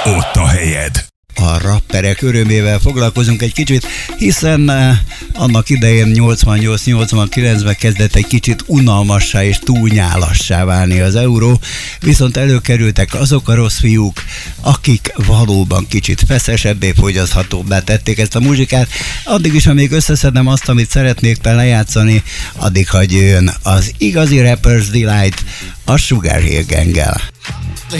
ott a helyed. A rapperek örömével foglalkozunk egy kicsit, hiszen annak idején 88-89-ben kezdett egy kicsit unalmassá és túlnyálassá válni az euró, viszont előkerültek azok a rossz fiúk, akik valóban kicsit feszesebbé, fogyaszthatóbbá tették ezt a muzsikát. Addig is, amíg összeszedem azt, amit szeretnék lejátszani, addig hagy jön az igazi Rappers Delight a Sugar Hill Gang-gel.